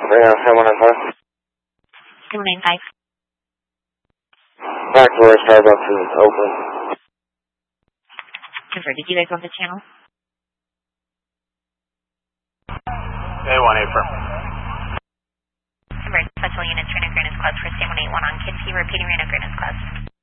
Yeah, 795. 795. Back to where Starbucks is open. Confirmed. Did you guys want the channel? A1 April. Confirmed. Special units, Reno Greenwich Class for State 181 on Kinsey, repeating Reno Greenwich Class.